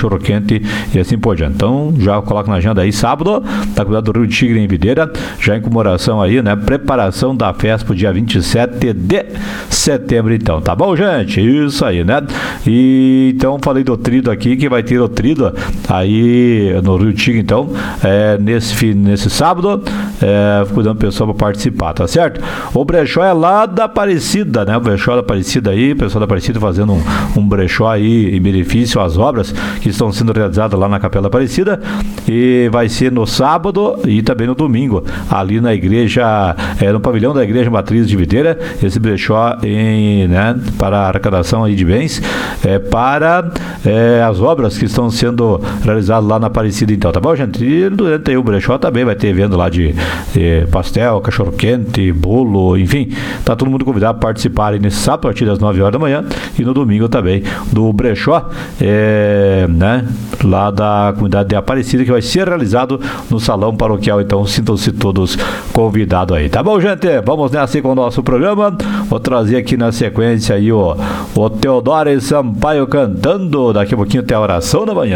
cachorro quente e assim por diante. Então, já coloca na agenda aí, sábado, da comunidade do Rio Tigre em Videira, já em comemoração aí, né? Preparação da festa pro dia 27 de setembro, então. Tá bom, gente? Isso aí, né? E então, falei do trido aqui, que vai ter o trido aí no Rio Tigre, então, nesse sábado, cuidando do pessoal para participar, tá certo? O brechó é lá da Aparecida, né? O brechó da Aparecida aí, o pessoal da Aparecida fazendo um brechó aí em benefício às obras que estão sendo realizadas lá na Capela Aparecida, e vai ser no sábado e também no domingo, ali na igreja, no pavilhão da Igreja Matriz de Videira, esse brechó né, para a arrecadação aí de bens, para as obras que estão sendo realizadas lá na Aparecida, então, tá bom, gente? E durante aí o brechó também vai ter evento lá de pastel, cachorro-quente, bolo, enfim, tá todo mundo convidado a participar aí nesse sábado a partir das 9 horas da manhã e no domingo também do brechó, né, lá da comunidade de Aparecida, que vai ser realizado no salão paroquial, então sintam-se todos convidados aí, tá bom, gente? Vamos nessa aí com o nosso programa. Vou trazer aqui na sequência aí o Teodoro Sampaio cantando, daqui a pouquinho até a oração da manhã.